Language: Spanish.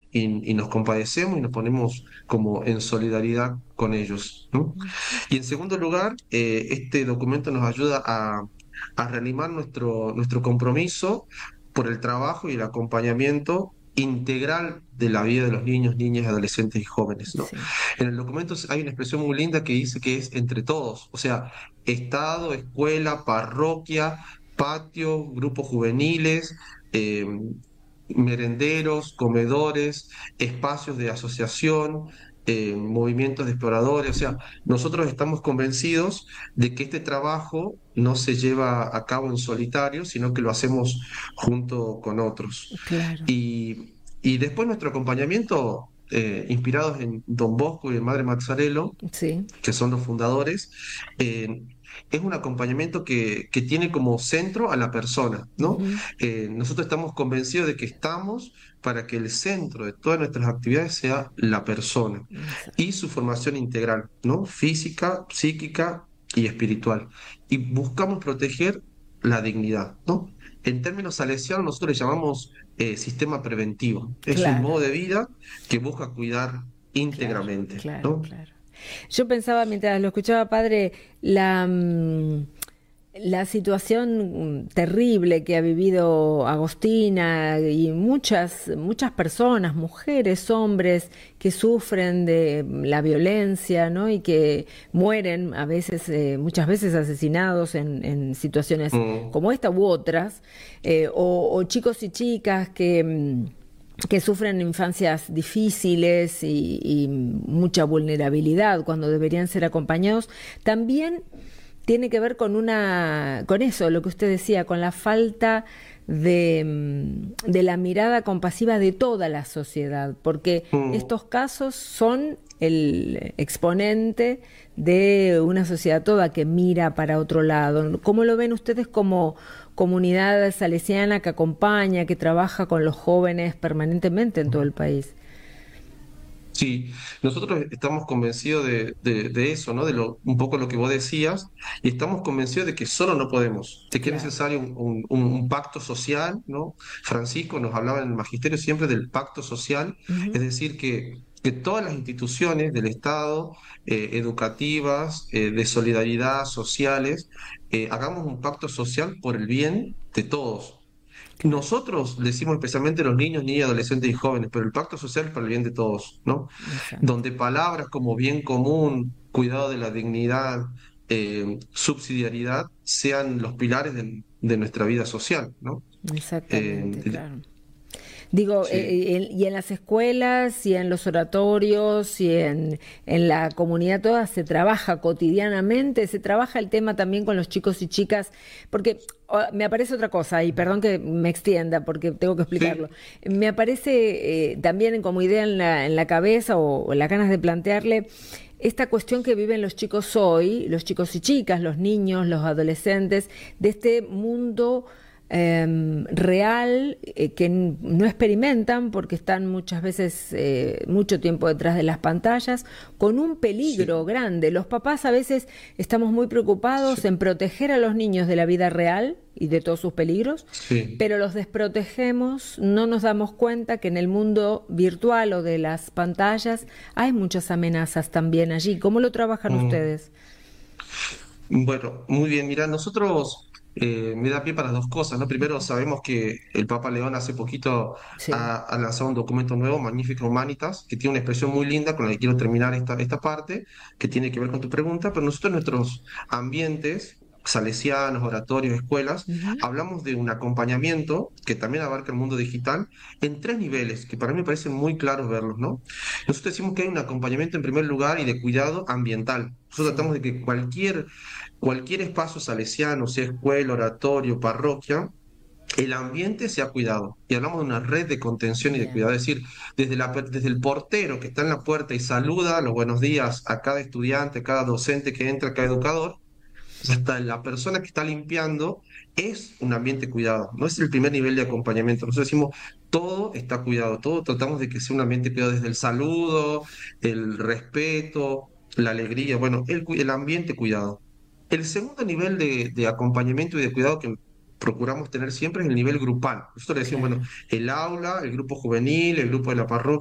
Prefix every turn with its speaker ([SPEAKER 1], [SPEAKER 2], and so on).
[SPEAKER 1] y nos compadecemos y nos ponemos como en solidaridad con ellos, ¿no? Y en segundo lugar, este documento nos ayuda a reanimar nuestro compromiso por el trabajo y el acompañamiento integral de la vida de los niños, niñas, adolescentes y jóvenes, ¿no?
[SPEAKER 2] Sí,
[SPEAKER 1] En el documento hay una expresión muy linda que dice que es entre todos, o sea, Estado, escuela, parroquia, patio, grupos juveniles, eh, merenderos, comedores, espacios de asociación, movimientos de exploradores. O sea, nosotros estamos convencidos de que este trabajo no se lleva a cabo en solitario, sino que lo hacemos junto con otros.
[SPEAKER 2] claro.
[SPEAKER 1] Y después nuestro acompañamiento, inspirados en Don Bosco y en Madre Mazzarello,
[SPEAKER 2] Sí.
[SPEAKER 1] que son los fundadores, eh, es un acompañamiento que tiene como centro a la persona, ¿no?
[SPEAKER 2] Ujú.
[SPEAKER 1] Nosotros estamos convencidos de que estamos para que el centro de todas nuestras actividades sea la persona y
[SPEAKER 2] Exacto.
[SPEAKER 1] su formación integral, ¿no? Física, psíquica y espiritual. Y buscamos proteger la dignidad, ¿no? En términos salesianos, nosotros le llamamos sistema preventivo. Es un
[SPEAKER 2] Claro,
[SPEAKER 1] modo de vida que busca cuidar
[SPEAKER 2] claro,
[SPEAKER 1] íntegramente,
[SPEAKER 2] claro,
[SPEAKER 1] ¿no?
[SPEAKER 2] claro. Yo pensaba mientras lo escuchaba, padre, la situación terrible que ha vivido Agostina y muchas personas, mujeres, hombres, que sufren de la violencia, ¿no? Y que mueren a veces, muchas veces asesinados en situaciones
[SPEAKER 1] Mm.
[SPEAKER 2] como esta u otras, o chicos y chicas que sufren infancias difíciles y mucha vulnerabilidad cuando deberían ser acompañados, también tiene que ver con eso, lo que usted decía, con la falta de la mirada compasiva de toda la sociedad, porque
[SPEAKER 1] Mm.
[SPEAKER 2] estos casos son el exponente de una sociedad toda que mira para otro lado. ¿Cómo lo ven ustedes como comunidad salesiana que acompaña, que trabaja con los jóvenes permanentemente en todo el país?
[SPEAKER 1] Sí, nosotros estamos convencidos de eso, ¿no? Un poco lo que vos decías, y estamos convencidos de que solo no podemos, de que es
[SPEAKER 2] Claro.
[SPEAKER 1] necesario un pacto social, ¿no? Francisco nos hablaba en el magisterio siempre del pacto social, es
[SPEAKER 2] Ujú.
[SPEAKER 1] decir, que todas las instituciones del Estado, educativas, de solidaridad, sociales, hagamos un pacto social por el bien de todos.
[SPEAKER 2] Claro.
[SPEAKER 1] Nosotros decimos especialmente los niños, niñas, adolescentes y jóvenes, pero el pacto social es para el bien de todos, ¿no?
[SPEAKER 2] Exacto.
[SPEAKER 1] Donde palabras como bien común, cuidado de la dignidad, subsidiariedad, sean los pilares de nuestra vida social, ¿no?
[SPEAKER 2] Exactamente,
[SPEAKER 1] Eh,
[SPEAKER 2] claro. Digo,
[SPEAKER 1] sí.
[SPEAKER 2] y en las escuelas, y en los oratorios, y en la comunidad toda se trabaja cotidianamente, se trabaja el tema también con los chicos y chicas, porque me aparece otra cosa, y perdón que me extienda porque tengo que explicarlo.
[SPEAKER 1] Sí.
[SPEAKER 2] Me aparece también como idea en la cabeza o en las ganas de plantearle esta cuestión que viven los chicos hoy, los chicos y chicas, los niños, los adolescentes, de este mundo real que no experimentan porque están muchas veces mucho tiempo detrás de las pantallas, con un peligro
[SPEAKER 1] Sí.
[SPEAKER 2] grande. Los papás a veces estamos muy preocupados
[SPEAKER 1] Sí.
[SPEAKER 2] en proteger a los niños de la vida real y de todos sus peligros,
[SPEAKER 1] Sí.
[SPEAKER 2] pero los desprotegemos, no nos damos cuenta que en el mundo virtual o de las pantallas hay muchas amenazas también allí. ¿Cómo lo trabajan
[SPEAKER 1] Mm.
[SPEAKER 2] ustedes?
[SPEAKER 1] Bueno, muy bien. Mira, nosotros me da pie para dos cosas, ¿no? Primero, sabemos que el Papa León hace poquito
[SPEAKER 2] Sí,
[SPEAKER 1] ha lanzado un documento nuevo, Magnifica Humanitas, que tiene una expresión muy linda con la que quiero terminar esta parte, que tiene que ver con tu pregunta, pero nosotros en nuestros ambientes salesianos, oratorios, escuelas,
[SPEAKER 2] ujú,
[SPEAKER 1] hablamos de un acompañamiento que también abarca el mundo digital en tres niveles, que para mí me parecen muy claros verlos, ¿no? Nosotros decimos que hay un acompañamiento en primer lugar y de cuidado ambiental. Nosotros
[SPEAKER 2] sí,
[SPEAKER 1] tratamos de que cualquier espacio salesiano, sea escuela, oratorio, parroquia, el ambiente sea cuidado. Y hablamos de una red de contención y de
[SPEAKER 2] bien,
[SPEAKER 1] cuidado. Es decir, desde el portero que está en la puerta y saluda los buenos días a cada estudiante, a cada docente que entra, a cada educador, hasta la persona que está limpiando, es un ambiente cuidado. No es el primer nivel de acompañamiento. Nosotros decimos, todo está cuidado, todo tratamos de que sea un ambiente cuidado desde el saludo, el respeto, la alegría, bueno, el ambiente cuidado. El segundo nivel de acompañamiento y de cuidado que procuramos tener siempre es el nivel grupal. Nosotros le decimos, bueno,
[SPEAKER 2] claro.
[SPEAKER 1] el aula, el grupo juvenil, el grupo de la parroquia,